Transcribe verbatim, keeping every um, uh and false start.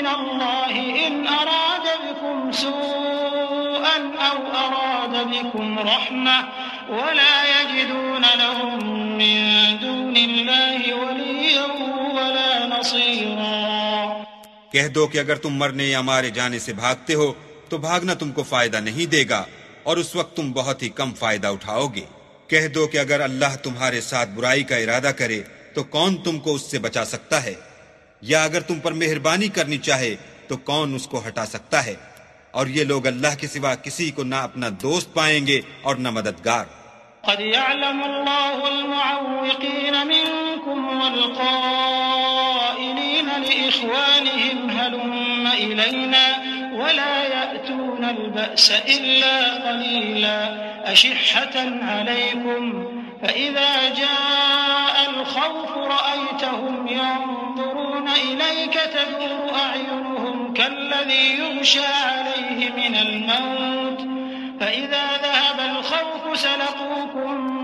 الله إن أراد بكم سوءا أو أراد بكم رحمة ولا يجدون لهم من دون الله وليا ولا نصيرا۔ کہہ دو کہ اگر تم مرنے یا مارے جانے سے بھاگتے ہو تو بھاگنا تم کو فائدہ نہیں دے گا، اور اس وقت تم بہت ہی کم فائدہ اٹھاؤ گے۔ کہہ دو کہ اگر اللہ تمہارے ساتھ برائی کا ارادہ کرے تو کون تم کو اس سے بچا سکتا ہے، یا اگر تم پر مہربانی کرنی چاہے تو کون اس کو ہٹا سکتا ہے۔ اور یہ لوگ اللہ کے سوا کسی کو نہ اپنا دوست پائیں گے اور نہ مددگار۔ قد يعلم الله المعوقين منكم والقائلين لإخوانهم هلم إلينا ولا يأتون البأس إلا قليلا أشحة عليكم فإذا جاء الخوف رأيتهم ينظرون إليك تدور أعينهم كالذي يغشى عليه من الموت فإذا ذهب الخوف سلقوكم